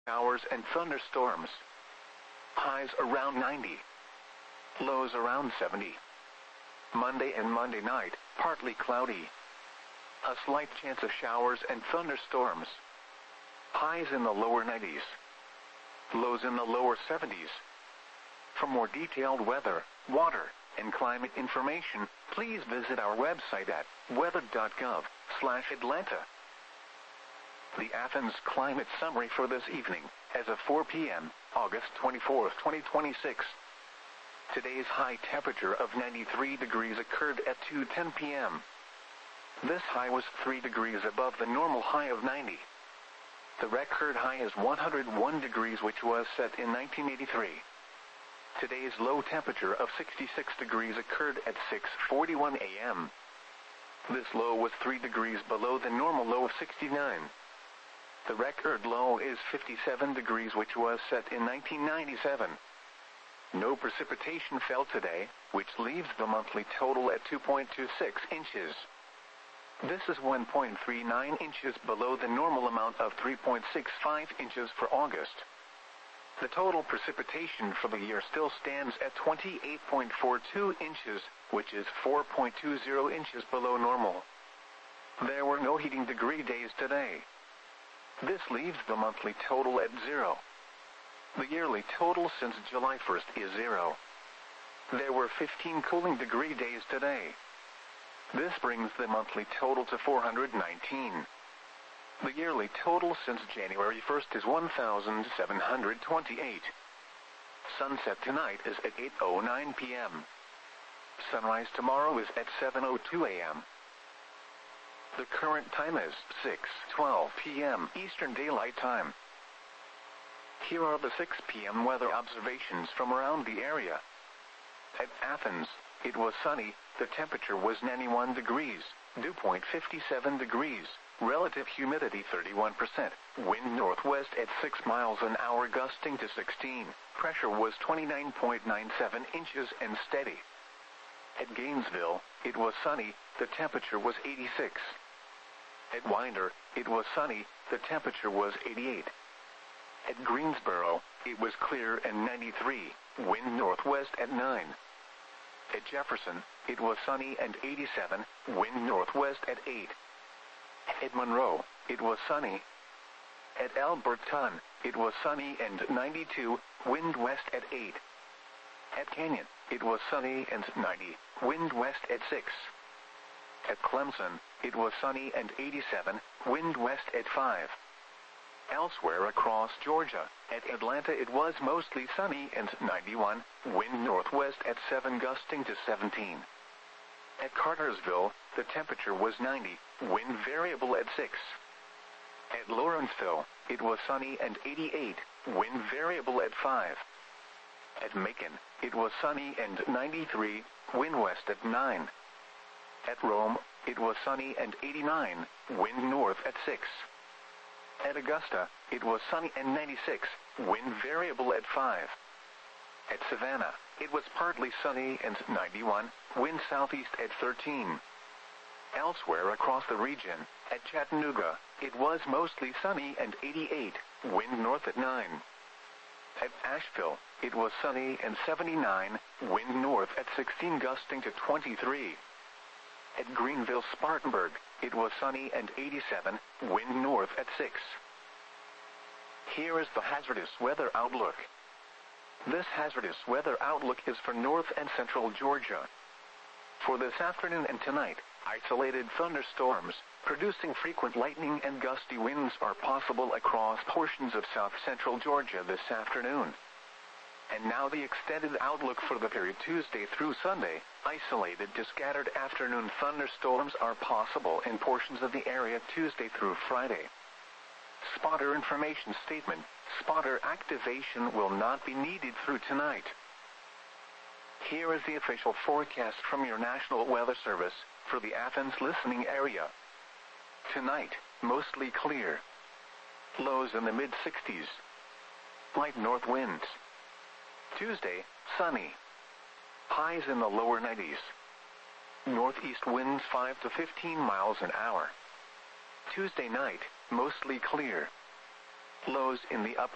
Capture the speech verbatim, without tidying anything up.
Showers and thunderstorms. Highs around ninety. Lows around seventy. Monday and Monday night, partly cloudy. A slight chance of showers and thunderstorms. Highs in the lower nineties. Lows in the lower seventies. For more detailed weather, water, and climate information, please visit our website at weather dot gov slash Atlanta. The Athens Climate Summary for this evening, as of four p m, August twenty-fourth, twenty twenty-six. Today's high temperature of ninety-three degrees occurred at two ten p m This high was three degrees above the normal high of ninety. The record high is one hundred one degrees, which was set in nineteen eighty-three. Today's low temperature of sixty-six degrees occurred at six forty-one a m This low was three degrees below the normal low of sixty-nine. The record low is fifty-seven degrees, which was set in nineteen ninety-seven. No precipitation fell today, which leaves the monthly total at two point two six inches. This is one point three nine inches below the normal amount of three point six five inches for August. The total precipitation for the year still stands at twenty-eight point four two inches, which is four point two zero inches below normal. There were no heating degree days today. This leaves the monthly total at zero. The yearly total since July first is zero. There were fifteen cooling degree days today. This brings the monthly total to four hundred nineteen. The yearly total since January first is one thousand seven hundred twenty-eight. Sunset tonight is at eight oh nine p m Sunrise tomorrow is at seven oh two a m The current time is six twelve p m Eastern Daylight Time. Here are the six p m weather observations from around the area. At Athens, it was sunny, the temperature was ninety-one degrees, dew point fifty-seven degrees, relative humidity thirty-one percent, wind northwest at six miles an hour gusting to sixteen, pressure was twenty-nine point nine seven inches and steady. At Gainesville, it was sunny, the temperature was eighty-six. At Winder, it was sunny, the temperature was eighty-eight. At Greensboro, it was clear and ninety-three, wind northwest at nine. At Jefferson, it was sunny and eighty-seven, wind northwest at eight. At Monroe, it was sunny. At Alberton, it was sunny and ninety-two, wind west at eight. At Canyon, it was sunny and ninety, wind west at six. At Clemson, it was sunny and eighty-seven, wind west at five. Elsewhere across Georgia, at Atlanta it was mostly sunny and ninety-one, wind northwest at seven gusting to seventeen. At Cartersville, the temperature was ninety, wind variable at six. At Lawrenceville, it was sunny and eighty-eight, wind variable at five. At Macon, it was sunny and ninety-three, wind west at nine. At Rome, it was sunny and eighty-nine, wind north at six. At Augusta, it was sunny and ninety-six, wind variable at five. At Savannah, it was partly sunny and ninety-one, wind southeast at thirteen. Elsewhere across the region, at Chattanooga, it was mostly sunny and eighty-eight, wind north at nine. At Asheville, it was sunny and seventy-nine, wind north at sixteen gusting to twenty-three. At Greenville-Spartanburg, it was sunny and eighty-seven, wind north at six. Here is the hazardous weather outlook. This hazardous weather outlook is for north and central Georgia. For this afternoon and tonight, isolated thunderstorms, producing frequent lightning and gusty winds are possible across portions of south-central Georgia this afternoon. And now the extended outlook for the period Tuesday through Sunday. Isolated to scattered afternoon thunderstorms are possible in portions of the area Tuesday through Friday. Spotter information statement: spotter activation will not be needed through tonight. Here is the official forecast from your National Weather Service for the Athens listening area. Tonight, mostly clear. Lows in the mid sixties. Light north winds. Tuesday, sunny. Highs in the lower nineties. Northeast winds five to fifteen miles an hour. Tuesday night, mostly clear. Lows in the upper